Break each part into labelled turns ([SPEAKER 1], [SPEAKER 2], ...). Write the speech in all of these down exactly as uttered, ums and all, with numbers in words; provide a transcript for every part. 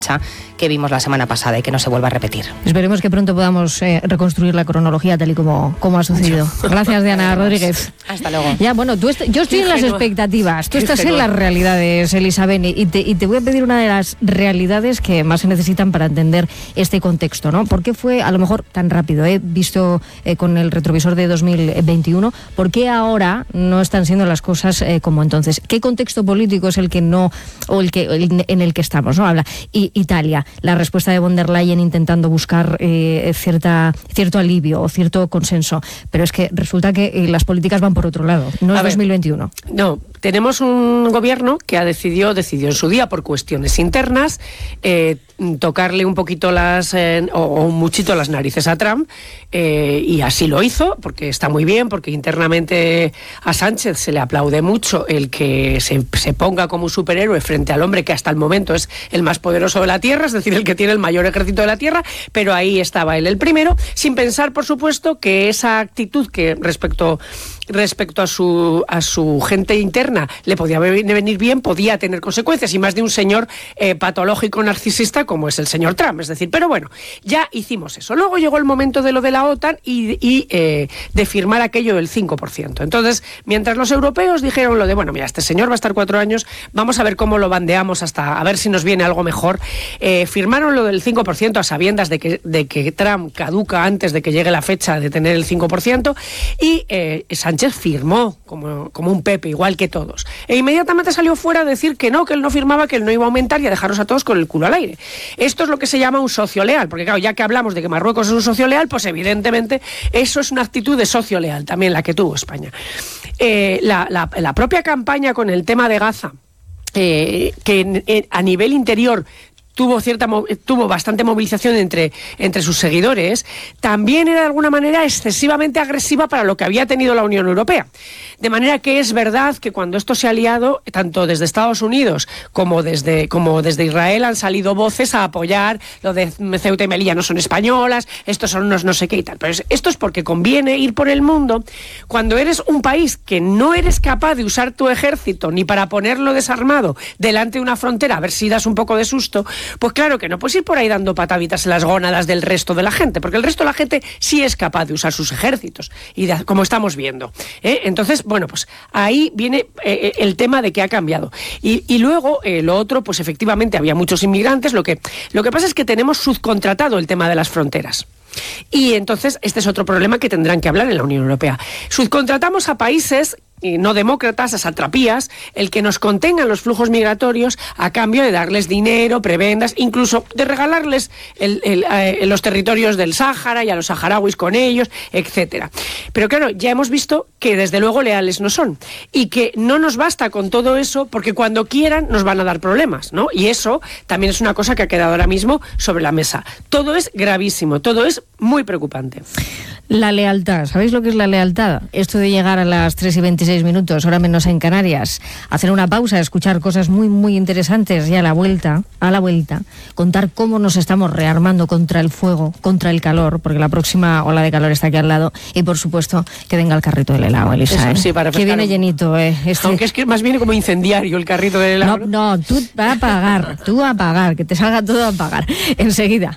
[SPEAKER 1] que vimos la semana pasada y que no se vuelva a repetir.
[SPEAKER 2] Esperemos que pronto podamos eh, reconstruir la cronología tal y como, como ha sucedido. Gracias, Diana Rodríguez.
[SPEAKER 1] Hasta luego.
[SPEAKER 2] Ya, bueno, tú est- yo estoy Qué en las expectativas, tú estás en las realidades, Elisabeth, y te, y te voy a pedir una de las realidades que más se necesitan para entender este contexto, ¿no? ¿Por qué fue a lo mejor tan rápido, eh, visto eh, con el retrovisor de dos mil veintiuno? ¿Por qué ahora no están siendo las cosas eh, como entonces? ¿Qué contexto político es el que no, o el que el, en el que estamos, ¿no? Habla. Y Italia, la respuesta de von der Leyen intentando buscar eh, cierta, cierto alivio o cierto consenso, pero es que resulta que eh, las políticas van por otro lado, no es dos mil veintiuno.
[SPEAKER 3] No, tenemos un gobierno que ha decidido, decidió en su día por cuestiones internas eh, tocarle un poquito las eh, o, o un muchito las narices a Trump eh, y así lo hizo, porque está muy bien, porque internamente a Sánchez se le aplaude mucho el que se, se ponga como un superhéroe frente al hombre que hasta el momento es el más poderoso de la tierra, es decir, el que tiene el mayor ejército de la tierra, pero ahí estaba él el primero, sin pensar, por supuesto, que esa actitud que respecto respecto a su a su gente interna le podía venir bien, podía tener consecuencias, y más de un señor eh, patológico narcisista como es el señor Trump, es decir, pero bueno, ya hicimos eso. Luego llegó el momento de lo de la OTAN y, y eh, de firmar aquello del cinco por ciento. Entonces, mientras los europeos dijeron lo de, bueno, mira, este señor va a estar cuatro años, vamos a ver cómo lo bandeamos hasta a ver si nos viene algo mejor, eh, firmaron lo del cinco por ciento a sabiendas de que, de que Trump caduca antes de que llegue la fecha de tener el cinco por ciento, y eh, Sánchez firmó como, como un Pepe, igual que todos. E inmediatamente salió fuera a decir que no, que él no firmaba, que él no iba a aumentar y a dejaros a todos con el culo al aire. Esto es lo que se llama un socio leal, porque claro, ya que hablamos de que Marruecos es un socio leal, pues evidentemente eso es una actitud de socio leal, también la que tuvo España. Eh, la, la, la propia campaña con el tema de Gaza, eh, que en, en, a nivel interior tuvo cierta tuvo bastante movilización entre, entre sus seguidores, también era de alguna manera excesivamente agresiva para lo que había tenido la Unión Europea. De manera que es verdad que cuando esto se ha liado, tanto desde Estados Unidos como desde, como desde Israel han salido voces a apoyar lo de Ceuta y Melilla no son españolas, estos son unos no sé qué y tal. Pero esto es porque conviene ir por el mundo cuando eres un país que no eres capaz de usar tu ejército ni para ponerlo desarmado delante de una frontera a ver si das un poco de susto. Pues claro que no puedes ir por ahí dando pataditas en las gónadas del resto de la gente, porque el resto de la gente sí es capaz de usar sus ejércitos, y de, como estamos viendo, ¿eh? Entonces, bueno, pues ahí viene eh, el tema de que ha cambiado. Y, y luego, eh, lo otro, pues efectivamente había muchos inmigrantes, lo que, lo que pasa es que tenemos subcontratado el tema de las fronteras. Y entonces este es otro problema que tendrán que hablar en la Unión Europea. Subcontratamos a países y no demócratas, a satrapías, el que nos contengan los flujos migratorios a cambio de darles dinero, prebendas, incluso de regalarles el, el, eh, los territorios del Sáhara y a los saharauis con ellos, etcétera. Pero claro, ya hemos visto que desde luego leales no son, y que no nos basta con todo eso, porque cuando quieran nos van a dar problemas, ¿no? Y eso también es una cosa que ha quedado ahora mismo sobre la mesa. Todo es gravísimo, todo es muy preocupante.
[SPEAKER 2] La lealtad, ¿sabéis lo que es la lealtad? Esto de llegar a las tres y veintiséis minutos, hora menos en Canarias, hacer una pausa, escuchar cosas muy, muy interesantes, y a la vuelta, a la vuelta, contar cómo nos estamos rearmando contra el fuego, contra el calor, porque la próxima ola de calor está aquí al lado, y por supuesto que venga el carrito del helado, Elisa, ¿eh?
[SPEAKER 3] Eso, sí, para
[SPEAKER 2] que viene llenito, ¿eh? Este...
[SPEAKER 3] Aunque es que más viene como incendiario el carrito del helado.
[SPEAKER 2] No, no, tú vas a pagar, tú vas a pagar, que te salga todo a pagar, enseguida.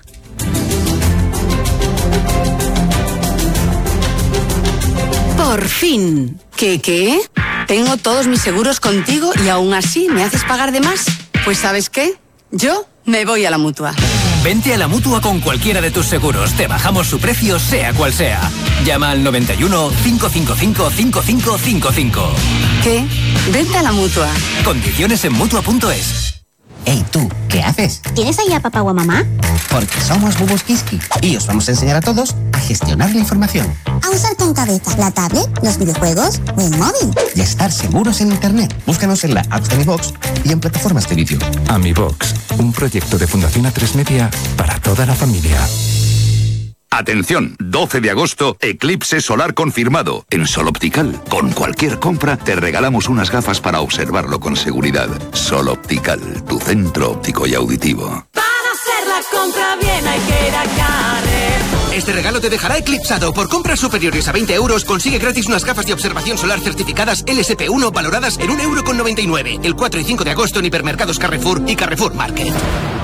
[SPEAKER 4] Por fin. ¿Qué, qué? Tengo todos mis seguros contigo y aún así me haces pagar de más. Pues ¿sabes qué? Yo me voy a la Mutua.
[SPEAKER 5] Vente a la Mutua con cualquiera de tus seguros. Te bajamos su precio, sea cual sea. Llama al noventa y uno, cinco cinco cinco, cinco cinco cinco cinco.
[SPEAKER 4] ¿Qué? Vente a la Mutua.
[SPEAKER 5] Condiciones en Mutua punto es.
[SPEAKER 6] Hey, tú, ¿qué haces?
[SPEAKER 7] ¿Tienes ahí a papá o a mamá?
[SPEAKER 6] Porque somos Bubus Kiski y os vamos a enseñar a todos a gestionar la información.
[SPEAKER 7] A usar con cabeza la tablet, los videojuegos o el móvil.
[SPEAKER 6] Y a estar seguros en Internet. Búscanos en la app de AmiBox y en plataformas de vídeo.
[SPEAKER 8] AmiBox, un proyecto de Fundación A tres Media para toda la familia.
[SPEAKER 9] Atención, doce de agosto, eclipse solar confirmado. En Sol Optical, con cualquier compra, te regalamos unas gafas para observarlo con seguridad. Sol Optical, tu centro óptico y auditivo.
[SPEAKER 10] Para hacer la compra bien hay que ir a Carrefour.
[SPEAKER 11] Este regalo te dejará eclipsado. Por compras superiores a veinte euros, consigue gratis unas gafas de observación solar certificadas L S P uno valoradas en un euro con noventa y nueve. El cuatro y cinco de agosto en hipermercados Carrefour y Carrefour Market.